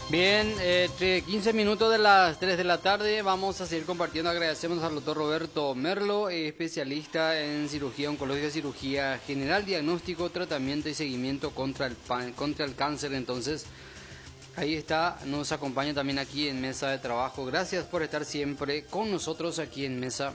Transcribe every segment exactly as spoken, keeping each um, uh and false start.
Bien, eh, entre quince minutos de las tres de la tarde vamos a seguir compartiendo. Agradecemos al doctor Roberto Merlo, eh, especialista en cirugía oncológica, cirugía general, diagnóstico, tratamiento y seguimiento contra el, pan- contra el cáncer. Entonces, ahí está, nos acompaña también aquí en Mesa de Trabajo. Gracias por estar siempre con nosotros aquí en Mesa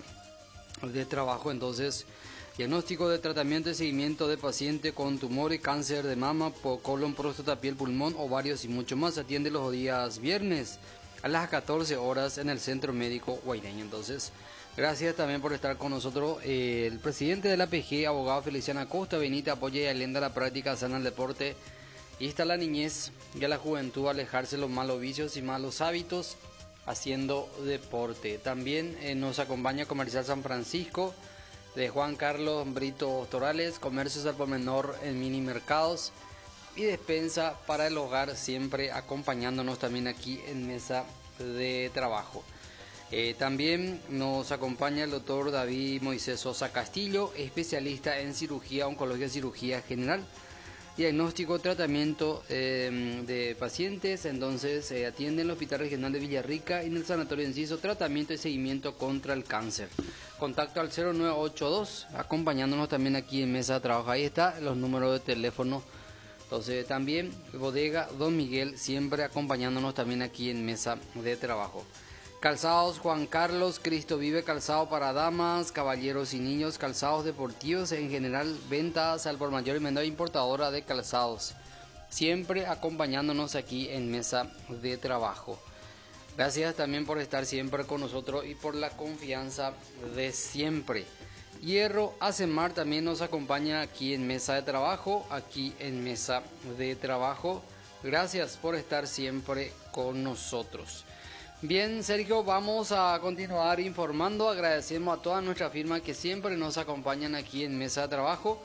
de Trabajo. Entonces, diagnóstico de tratamiento y seguimiento de paciente con tumores, cáncer de mama, po- colon, próstata, piel, pulmón, ovarios y mucho más. Atiende los días viernes a las catorce horas en el Centro Médico Guaireño. Entonces, gracias también por estar con nosotros. Eh, el presidente de la P G, abogado Feliciano Acosta Benita, apoya y alienta la práctica sana del deporte. Y está la niñez y a la juventud a alejarse de los malos vicios y malos hábitos haciendo deporte. También eh, nos acompaña Comercial San Francisco de Juan Carlos Brito Torales, comercios al por menor en mini mercados y despensa para el hogar, siempre acompañándonos también aquí en Mesa de Trabajo. Eh, también nos acompaña el doctor David Moisés Sosa Castillo, especialista en cirugía oncológica, cirugía general, diagnóstico, tratamiento eh, de pacientes. Entonces eh, atiende en el Hospital Regional de Villarrica y en el Sanatorio Enciso, tratamiento y seguimiento contra el cáncer. Contacto al cero nueve ocho dos, acompañándonos también aquí en Mesa de Trabajo. Ahí está los números de teléfono. Entonces también Bodega Don Miguel, siempre acompañándonos también aquí en Mesa de Trabajo. Calzados Juan Carlos, Cristo Vive, calzado para damas, caballeros y niños, calzados deportivos en general, ventas al por mayor y menor, importadora de calzados. Siempre acompañándonos aquí en Mesa de Trabajo. Gracias también por estar siempre con nosotros y por la confianza de siempre. Hierro Acemar también nos acompaña aquí en Mesa de Trabajo, aquí en Mesa de Trabajo. Gracias por estar siempre con nosotros. Bien, Sergio, vamos a continuar informando. Agradecemos a toda nuestra firma que siempre nos acompañan aquí en Mesa de Trabajo,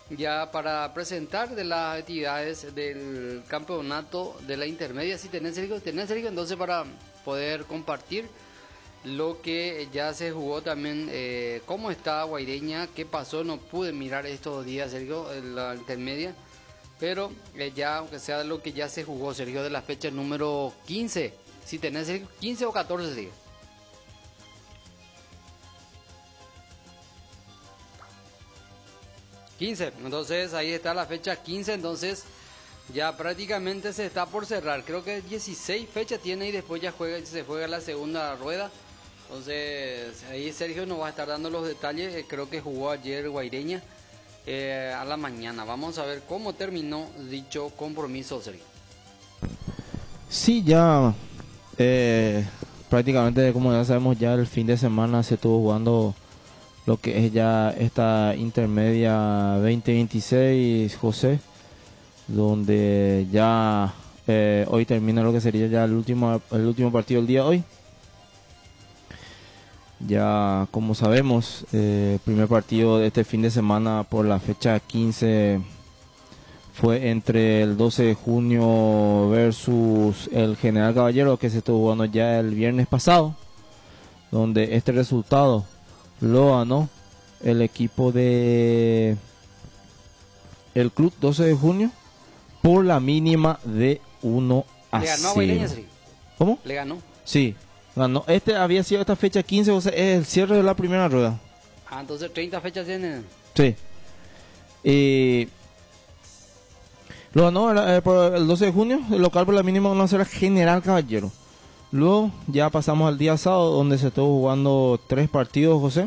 ya para presentar de las actividades del campeonato de la intermedia. Si tenés, Sergio, tenés, Sergio, entonces para poder compartir lo que ya se jugó también, eh, cómo está Guaireña, qué pasó. No pude mirar estos días, Sergio, la intermedia, pero eh, ya, aunque sea lo que ya se jugó, Sergio, de la fecha número quince. Si tenés el quince o catorce, sigue. quince, entonces ahí está la fecha quince, entonces ya prácticamente se está por cerrar. Creo que dieciséis fechas tiene y después ya juega, se juega la segunda rueda. Entonces ahí Sergio nos va a estar dando los detalles. Eh, creo que jugó ayer Guaireña eh, a la mañana. Vamos a ver cómo terminó dicho compromiso, Sergio. Sí, ya eh, prácticamente, como ya sabemos, ya el fin de semana se estuvo jugando lo que es ya esta intermedia veinte veintiséis, José, donde ya eh, hoy termina lo que sería ya el último el último partido del día de hoy. Ya, como sabemos, eh, el primer partido de este fin de semana por la fecha quince fue entre el doce de junio versus el General Caballero, que se estuvo jugando ya el viernes pasado, donde este resultado lo ganó el equipo de el Club doce de junio por la mínima de uno a cero. ¿Le ganó a Guaireña, Sergio? ¿Cómo? ¿Le ganó? Sí, ganó. Este había sido esta fecha quince, o sea, es el cierre de la primera rueda. Ah, entonces treinta fechas tienen. Sí. Y lo ganó eh, por el doce de junio, el local por la mínima de uno a cero, General Caballero. Luego ya pasamos al día sábado, donde se estuvo jugando tres partidos, José.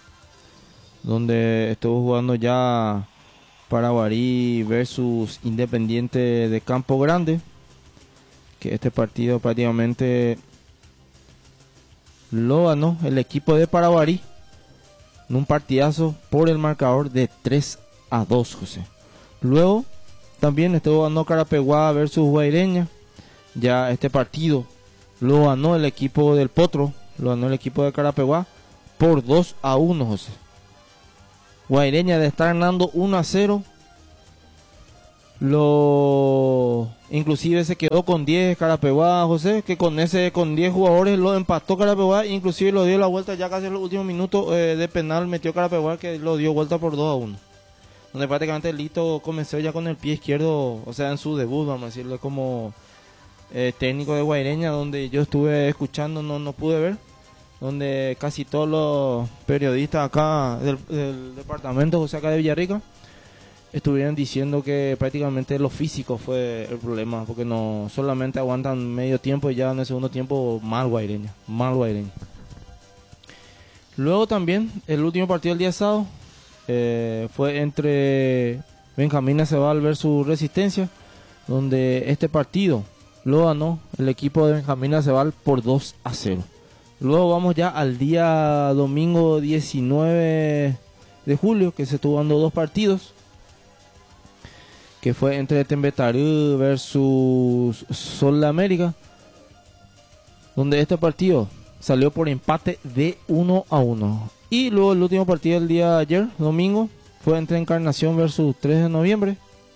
Donde estuvo jugando ya Paraguarí versus Independiente de Campo Grande. Que este partido prácticamente lo ganó el equipo de Paraguarí en un partidazo por el marcador de tres a dos, José. Luego también estuvo ganando Carapeguá versus Guaireña. Ya este partido lo ganó el equipo del Potro, lo ganó el equipo de Carapeguá por dos a uno, José. Guaireña de estar ganando uno a cero, lo inclusive se quedó con diez Carapeguá, José, que con ese con diez jugadores lo empató Carapeguá, inclusive lo dio la vuelta ya casi en los últimos minutos eh, de penal, metió Carapeguá, que lo dio vuelta por dos a uno. Donde prácticamente Lito comenzó ya con el pie izquierdo, o sea, en su debut, vamos a decirlo, como eh, técnico de Guaireña, donde yo estuve escuchando, no, no pude ver, donde casi todos los periodistas acá del, del departamento José acá de Villarrica estuvieron diciendo que prácticamente lo físico fue el problema, porque no solamente aguantan medio tiempo y ya en el segundo tiempo mal Guaireña, mal Guaireña. Luego también el último partido del día sábado eh, fue entre Benjamín Aceval versus Resistencia, donde este partido lo ganó el equipo de Benjamín Aceval por dos a cero. Luego vamos ya al día domingo diecinueve de julio, que se estuvo dando dos partidos, que fue entre Tembetarú versus Sol de América, donde este partido salió por empate de uno a uno. Y luego el último partido del día de ayer, domingo, fue entre Encarnación versus tres de noviembre,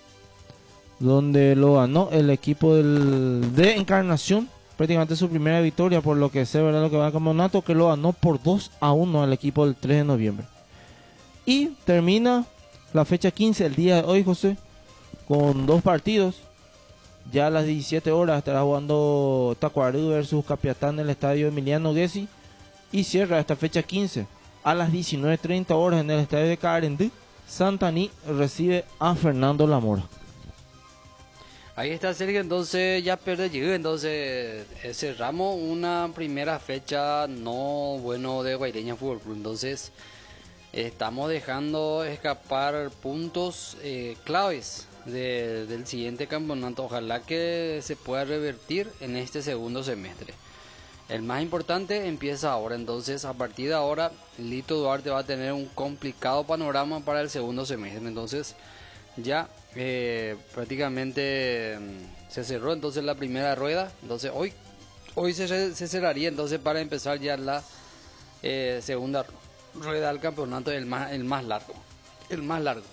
donde lo ganó el equipo del, de Encarnación, prácticamente su primera victoria, por lo que sé, ¿verdad? Lo que va al campeonato, que lo ganó por dos a uno al equipo del tres de noviembre. Y termina la fecha quince, el día de hoy, José, con dos partidos. Ya a las diecisiete horas estará jugando Tacuarú versus Capiatán en el estadio Emiliano Gessi. Y cierra esta fecha quince a las diecinueve treinta horas en el estadio de Carendí. Santaní recibe a Fernando Lamora. Ahí está, Sergio. Entonces ya pierde, entonces eh, cerramos una primera fecha no bueno de Guaireña Fútbol Club. Entonces estamos dejando escapar puntos eh, claves de, del siguiente campeonato. Ojalá que se pueda revertir en este segundo semestre. El más importante empieza ahora. Entonces a partir de ahora Lito Duarte va a tener un complicado panorama para el segundo semestre. Entonces ya eh, prácticamente mm, se cerró entonces la primera rueda. Entonces hoy hoy se, se cerraría entonces para empezar ya la eh, segunda rueda del campeonato, el más el más largo el más largo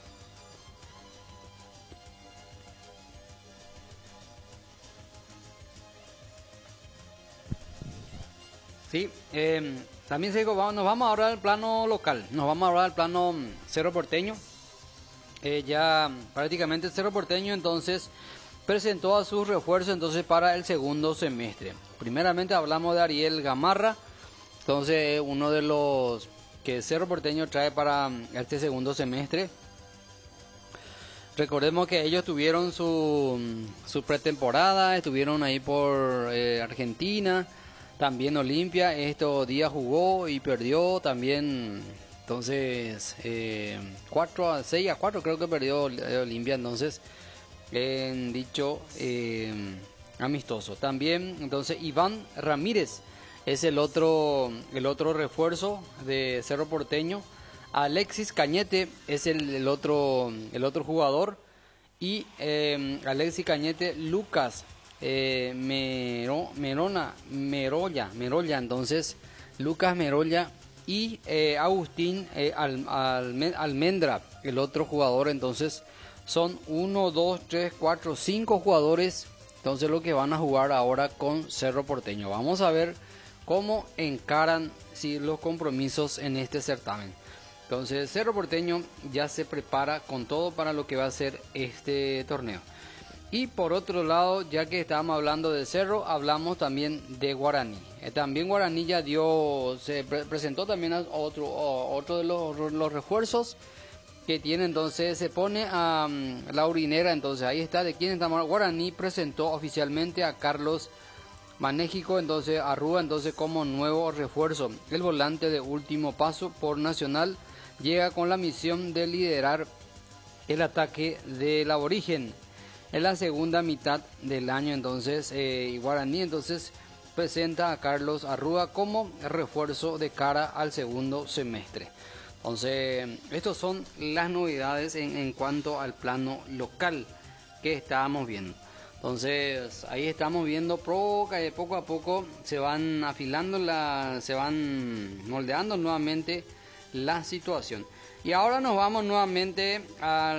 sí. eh, también se dijo, vamos, nos vamos ahora al plano local, nos vamos ahora al plano mm, Cerro Porteño. Eh, ya prácticamente el Cerro Porteño entonces presentó a sus refuerzos entonces para el segundo semestre. Primeramente hablamos de Ariel Gamarra, entonces uno de los que Cerro Porteño trae para este segundo semestre. Recordemos que ellos tuvieron su, su pretemporada, estuvieron ahí por eh, Argentina, también Olimpia, estos días jugó y perdió también. Entonces, eh, cuatro a seis a cuatro creo que perdió Olimpia, entonces, en dicho eh, amistoso. También, entonces, Iván Ramírez es el otro, el otro refuerzo de Cerro Porteño. Alexis Cañete es el, el, otro, el otro jugador. Y eh, Alexis Cañete, Lucas eh, Mero, Merona, Merolla, Merolla, entonces, Lucas Merolla. Y eh, Agustín eh, Al, Al, Almendra, el otro jugador. Entonces son uno, dos, tres, cuatro, cinco jugadores. Entonces lo que van a jugar ahora con Cerro Porteño. Vamos a ver cómo encaran sí, los compromisos en este certamen. Entonces Cerro Porteño ya se prepara con todo para lo que va a ser este torneo. Y por otro lado, ya que estábamos hablando de Cerro, hablamos también de Guaraní. Eh, también Guaraní ya dio, se pre presentó también a otro, a otro de los, los refuerzos que tiene. Entonces se pone a um, la urinera. Entonces ahí está, de quién estamos. Guaraní presentó oficialmente a Carlos Manéjico, entonces Arrúa, entonces como nuevo refuerzo. El volante de último paso por Nacional llega con la misión de liderar el ataque del aborigen en la segunda mitad del año. Entonces eh, Guaraní entonces presenta a Carlos Arrúa como refuerzo de cara al segundo semestre. Entonces estas son las novedades en, en cuanto al plano local que estábamos viendo. Entonces ahí estamos viendo poco, poco a poco se van afilando, la, se van moldeando nuevamente la situación. Y ahora nos vamos nuevamente a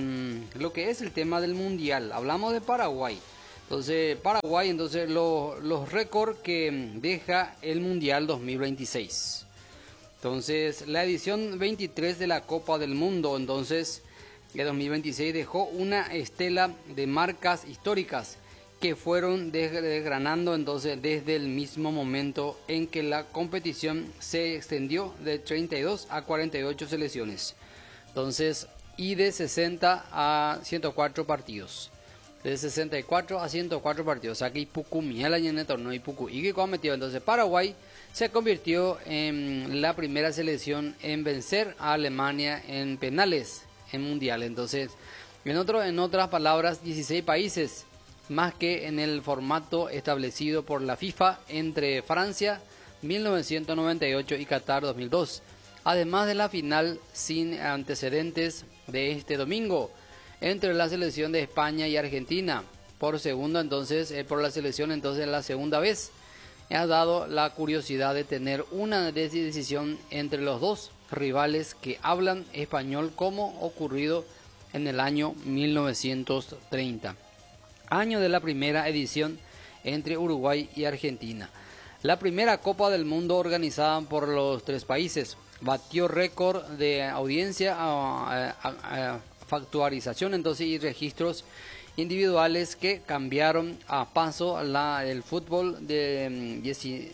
lo que es el tema del mundial. Hablamos de Paraguay. Entonces Paraguay, entonces lo, los récords que deja el mundial dos mil veintiséis. Entonces la edición veintitrés de la Copa del Mundo, entonces de dos mil veintiséis dejó una estela de marcas históricas que fueron desgranando entonces desde el mismo momento en que la competición se extendió de treinta y dos a cuarenta y ocho selecciones. Entonces, y de sesenta a ciento cuatro partidos. De sesenta y cuatro a ciento cuatro partidos. O sea que Ipuku Miel en el torneo Ipuku y que cometió. Entonces Paraguay se convirtió en la primera selección en vencer a Alemania en penales en mundial. Entonces, en otro, en otras palabras, dieciséis países más que en el formato establecido por la FIFA entre Francia mil novecientos noventa y ocho y Qatar dos mil dos. Además de la final sin antecedentes de este domingo entre la selección de España y Argentina por segundo, entonces eh, por la selección entonces la segunda vez, ha dado la curiosidad de tener una decisión entre los dos rivales que hablan español, como ocurrido en el año mil novecientos treinta, año de la primera edición entre Uruguay y Argentina. La primera Copa del Mundo organizada por los tres países batió récord de audiencia, a, a, a, a factualización entonces y registros individuales que cambiaron a paso la, el fútbol de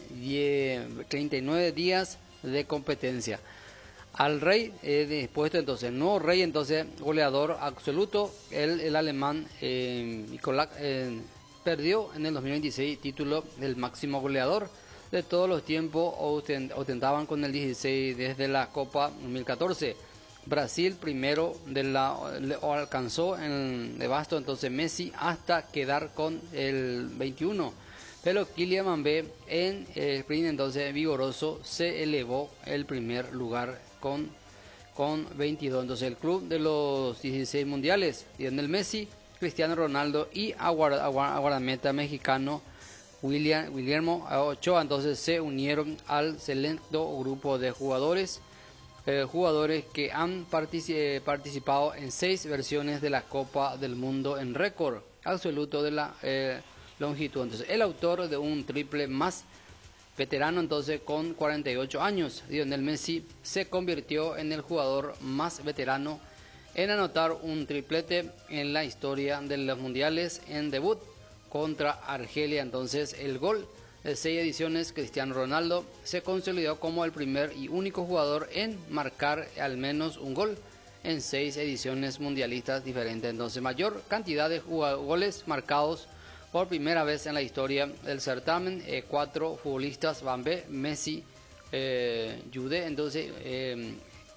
treinta y nueve días de competencia. Al rey eh, puesto entonces, nuevo rey entonces goleador absoluto, el, el alemán eh, Nicolás eh, perdió en el dos mil veintiséis título del máximo goleador de todos los tiempos, ostentaban con el dieciséis desde la Copa dos mil catorce. Brasil primero de la o alcanzó en el basto entonces Messi hasta quedar con el veintiuno, pero Kylian Mbappé en el sprint entonces vigoroso se elevó el primer lugar con con veintidós. Entonces el club de los dieciséis mundiales, Lionel Messi, Cristiano Ronaldo y aguardameta mexicano William, Guillermo Ochoa entonces se unieron al selecto grupo de jugadores Eh, jugadores que han partici participado en seis versiones de la Copa del Mundo en récord absoluto de la eh, longitud. Entonces, el autor de un triple más veterano entonces con cuarenta y ocho años, Lionel Messi, se convirtió en el jugador más veterano en anotar un triplete en la historia de los mundiales en debut contra Argelia. Entonces, el gol de seis ediciones, Cristiano Ronaldo se consolidó como el primer y único jugador en marcar al menos un gol en seis ediciones mundialistas diferentes. Entonces, mayor cantidad de goles marcados por primera vez en la historia del certamen. Eh, cuatro futbolistas, Mbappé, Messi, eh, Jude, entonces, eh,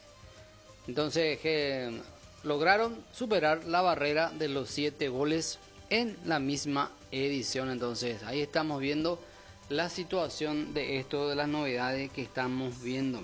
entonces eh, lograron superar la barrera de los siete goles en la misma edición. Entonces, ahí estamos viendo la situación de esto, de las novedades que estamos viendo.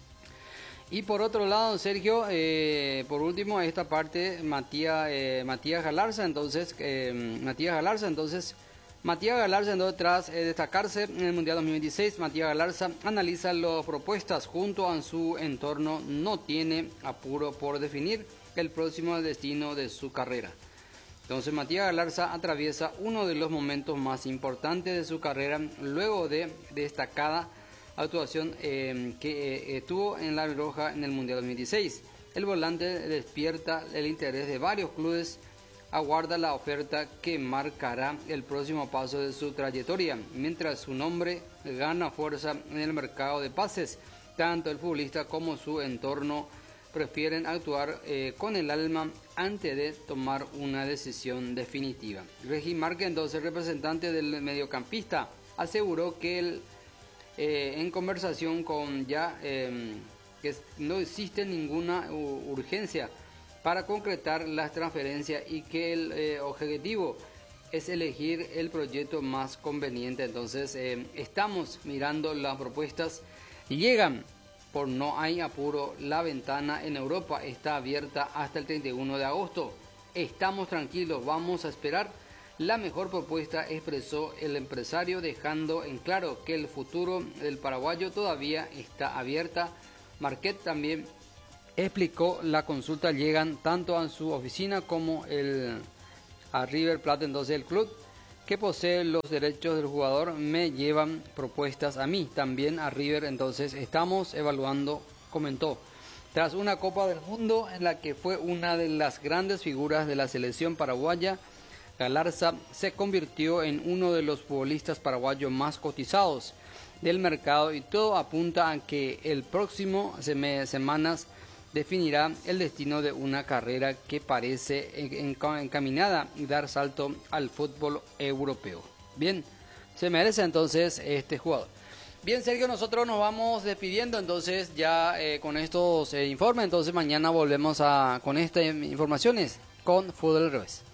Y por otro lado, Sergio, eh, por último, esta parte, Matías, eh, Matías Galarza, entonces, eh, Matías Galarza, entonces, Matías Galarza, entonces, tras eh, destacarse en el Mundial dos mil veintiséis, Matías Galarza analiza las propuestas junto a su entorno, no tiene apuro por definir el próximo destino de su carrera. Entonces Matías Galarza atraviesa uno de los momentos más importantes de su carrera luego de destacada actuación eh, que eh, tuvo en la Roja en el Mundial dos mil dieciséis. El volante despierta el interés de varios clubes, aguarda la oferta que marcará el próximo paso de su trayectoria, mientras su nombre gana fuerza en el mercado de pases. Tanto el futbolista como su entorno prefieren actuar eh, con el alma antes de tomar una decisión definitiva. Regis Márquez, entonces representante del mediocampista, aseguró que él, eh, en conversación con ya eh, que no existe ninguna urgencia para concretar las transferencias y que el eh, objetivo es elegir el proyecto más conveniente. Entonces eh, estamos mirando las propuestas y llegan. Por no hay apuro, la ventana en Europa está abierta hasta el treinta y uno de agosto. Estamos tranquilos, vamos a esperar la mejor propuesta, expresó el empresario, dejando en claro que el futuro del paraguayo todavía está abierta. Marquet también explicó la consulta llegan tanto a su oficina como el, a River Plate, entonces el club que posee los derechos del jugador me llevan propuestas a mí, también a River, entonces estamos evaluando, comentó. Tras una Copa del Mundo en la que fue una de las grandes figuras de la selección paraguaya, Galarza se convirtió en uno de los futbolistas paraguayos más cotizados del mercado y todo apunta a que el próximo sem- semanas definirá el destino de una carrera que parece en- en- encaminada y dar salto al fútbol europeo. Bien, se merece entonces este jugador. Bien, Sergio, nosotros nos vamos despidiendo entonces ya eh, con estos eh, informes. Entonces mañana volvemos a con estas informaciones con Fútbol al Revés.